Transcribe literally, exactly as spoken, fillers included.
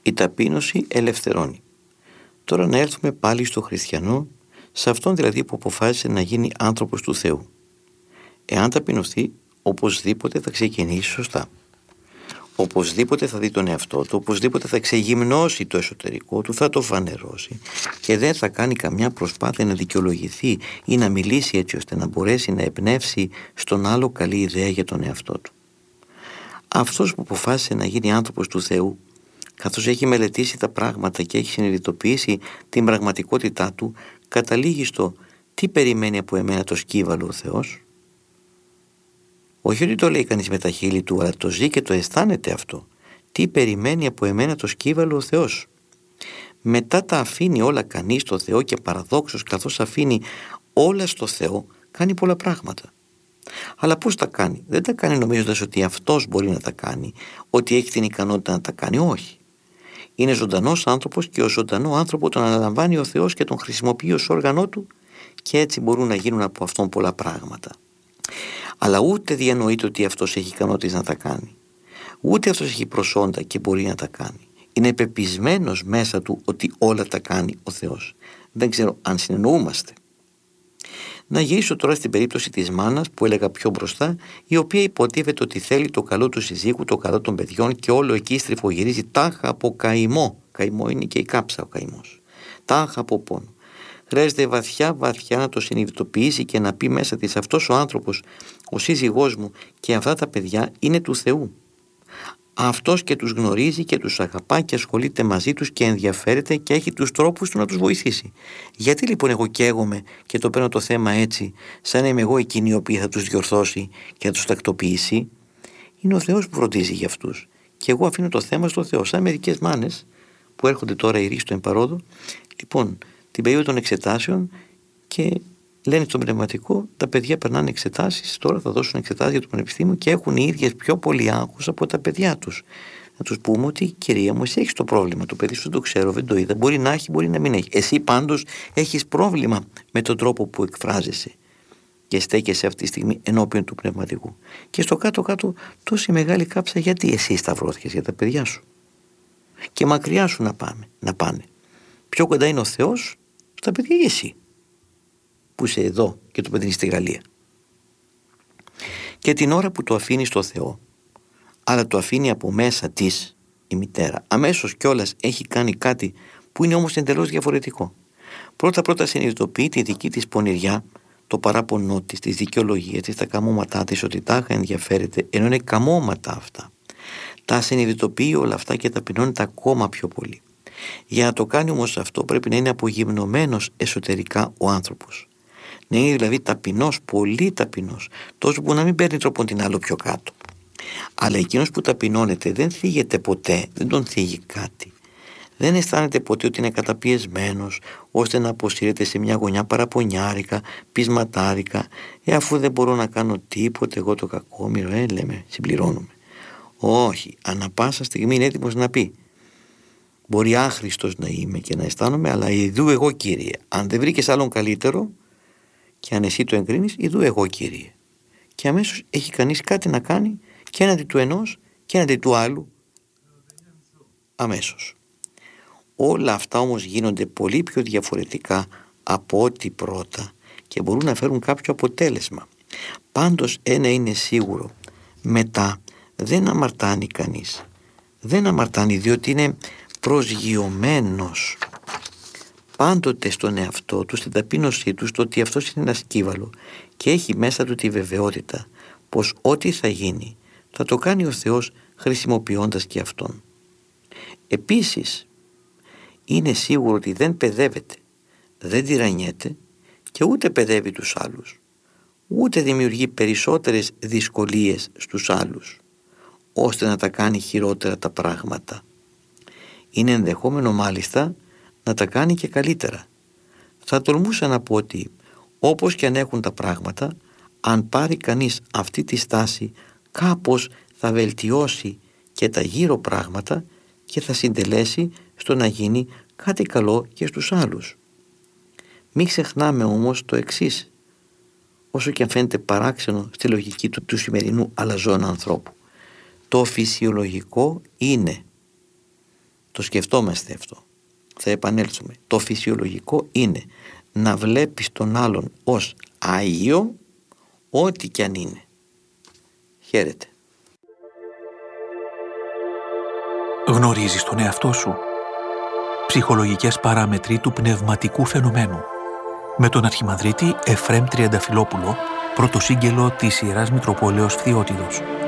Η ταπείνωση ελευθερώνει. Τώρα να έρθουμε πάλι στο χριστιανό, σε αυτόν δηλαδή που αποφάσισε να γίνει άνθρωπος του Θεού. Εάν ταπεινωθεί, οπωσδήποτε θα ξεκινήσει σωστά. Οπωσδήποτε θα δει τον εαυτό του, οπωσδήποτε θα ξεγυμνώσει το εσωτερικό του, θα το φανερώσει και δεν θα κάνει καμιά προσπάθεια να δικαιολογηθεί ή να μιλήσει έτσι ώστε να μπορέσει να εμπνεύσει στον άλλο καλή ιδέα για τον εαυτό του. Αυτός που αποφάσισε να γίνει άνθρωπος του Θεού, καθώς έχει μελετήσει τα πράγματα και έχει συνειδητοποιήσει την πραγματικότητά του, καταλήγει στο τι περιμένει από εμένα το σκύβαλο ο Θεός. Όχι ότι το λέει κανείς με τα χείλη του, αλλά το ζει και το αισθάνεται αυτό. Τι περιμένει από εμένα το σκύβαλο ο Θεός. Μετά τα αφήνει όλα κανείς στο Θεό και παραδόξως, καθώς αφήνει όλα στο Θεό, κάνει πολλά πράγματα. Αλλά πώς τα κάνει? Δεν τα κάνει νομίζοντας ότι αυτός μπορεί να τα κάνει, ότι έχει την ικανότητα να τα κάνει. Όχι. Είναι ζωντανός άνθρωπος και ο ζωντανό άνθρωπο τον αναλαμβάνει ο Θεός και τον χρησιμοποιεί ως όργανό του και έτσι μπορούν να γίνουν από αυτόν πολλά πράγματα. Αλλά ούτε διανοείται ότι αυτός έχει ικανότητες να τα κάνει. Ούτε αυτός έχει προσόντα και μπορεί να τα κάνει. Είναι πεπισμένος μέσα του ότι όλα τα κάνει ο Θεός. Δεν ξέρω αν συνεννοούμαστε. Να γυρίσω τώρα στην περίπτωση της μάνας που έλεγα πιο μπροστά, η οποία υποτίθεται ότι θέλει το καλό του συζύγου, το καλό των παιδιών και όλο εκεί στριφογυρίζει τάχα από καημό. Καημό είναι και η κάψα ο καημός. Τάχα από πόνο. Χρειάζεται βαθιά βαθιά να το συνειδητοποιήσει και να πει μέσα της αυτός ο άνθρωπος, ο σύζυγός μου και αυτά τα παιδιά είναι του Θεού. Αυτός και τους γνωρίζει και τους αγαπά και ασχολείται μαζί τους και ενδιαφέρεται και έχει τους τρόπους του να τους βοηθήσει. Γιατί λοιπόν εγώ καίγομαι και το παίρνω το θέμα έτσι, σαν να είμαι εγώ εκείνη η οποία θα τους διορθώσει και θα τους τακτοποιήσει? Είναι ο Θεός που φροντίζει για αυτούς. Και εγώ αφήνω το θέμα στο Θεό. Σαν μερικές μάνες που έρχονται τώρα οι στο εμπαρόδο, λοιπόν, την περίοδο των εξετάσεων και λένε στον πνευματικό, τα παιδιά περνάνε εξετάσεις, τώρα θα δώσουν εξετάσεις για το πανεπιστήμιο και έχουν οι ίδιες πιο πολύ άγχος από τα παιδιά τους. Να τους πούμε ότι κυρία μου, εσύ έχεις το πρόβλημα, το παιδί σου δεν το ξέρω, δεν το είδα, μπορεί να έχει, μπορεί να μην έχει. Εσύ πάντως έχεις πρόβλημα με τον τρόπο που εκφράζεσαι και στέκεσαι αυτή τη στιγμή ενώπιον του πνευματικού. Και στο κάτω-κάτω τόση μεγάλη κάψα, γιατί εσύ σταυρώθηκες για τα παιδιά σου. Και μακριά σου να, πάμε, να πάνε. Πιο κοντά είναι ο Θεός στα παιδιά ή εσύ που είσαι εδώ και το παιδί είναι στη Γαλλία. Και την ώρα που το αφήνει στο Θεό, αλλά το αφήνει από μέσα της η μητέρα, αμέσως κιόλας έχει κάνει κάτι που είναι όμως εντελώς διαφορετικό. Πρώτα πρώτα συνειδητοποιεί τη δική της πονηριά, το παράπονό της, τις δικαιολογίες της, τα καμώματά της, ότι τάχα ενδιαφέρεται, ενώ είναι καμώματα αυτά. Τα συνειδητοποιεί όλα αυτά και ταπεινώνεται ακόμα πιο πολύ. Για να το κάνει όμως αυτό πρέπει να είναι απογυμνωμένος εσωτερικά ο άνθρωπος. Να είναι δηλαδή ταπεινός, πολύ ταπεινός, τόσο που να μην παίρνει τρόπον την άλλο πιο κάτω. Αλλά εκείνος που ταπεινώνεται δεν θίγεται ποτέ, δεν τον θίγει κάτι. Δεν αισθάνεται ποτέ ότι είναι καταπιεσμένος, ώστε να αποσύρεται σε μια γωνιά παραπονιάρικα, πεισματάρικα. Ε, αφού δεν μπορώ να κάνω τίποτε, εγώ το κακόμοιρο, ε, λέμε, συμπληρώνουμε. Όχι, ανά πάσα στιγμή είναι έτοιμος να πει. Μπορεί άχρηστος να είμαι και να αισθάνομαι, αλλά ιδού εγώ Κύριε. Αν δεν βρήκες άλλον καλύτερο και αν εσύ το εγκρίνεις, ιδού εγώ Κύριε. Και αμέσως έχει κανείς κάτι να κάνει και έναντι του ενός και έναντι του άλλου. Αμέσως. Όλα αυτά όμως γίνονται πολύ πιο διαφορετικά από ό,τι πρώτα και μπορούν να φέρουν κάποιο αποτέλεσμα. Πάντως ένα είναι σίγουρο. Μετά δεν αμαρτάνει κανείς. Δεν αμαρτάνει διότι είναι προσγειωμένος πάντοτε στον εαυτό του, στην ταπείνωσή του, στο ότι αυτός είναι ένα σκύβαλο και έχει μέσα του τη βεβαιότητα πως ό,τι θα γίνει θα το κάνει ο Θεός χρησιμοποιώντας και αυτόν. Επίσης είναι σίγουρο ότι δεν παιδεύεται, δεν τυραννιέται και ούτε παιδεύει τους άλλους, ούτε δημιουργεί περισσότερες δυσκολίες στους άλλους ώστε να τα κάνει χειρότερα τα πράγματα. Είναι ενδεχόμενο μάλιστα να τα κάνει και καλύτερα. Θα τολμούσα να πω ότι όπως και αν έχουν τα πράγματα, αν πάρει κανείς αυτή τη στάση, κάπως θα βελτιώσει και τα γύρω πράγματα και θα συντελέσει στο να γίνει κάτι καλό και στους άλλους. Μην ξεχνάμε όμως το εξής, όσο και αν φαίνεται παράξενο στη λογική του, του σημερινού αλαζόν ανθρώπου. Το φυσιολογικό είναι Το σκεφτόμαστε αυτό. Θα επανέλθουμε. Το φυσιολογικό είναι να βλέπεις τον άλλον ως Άγιο, ό,τι κι αν είναι. Χαίρετε. Γνωρίζεις τον εαυτό σου? Ψυχολογικές παράμετροι του πνευματικού φαινομένου. Με τον Αρχιμανδρίτη Εφραίμ Τριανταφυλόπουλο, πρωτοσύγγελο της Ιεράς Μητροπόλεως Φθιώτιδος.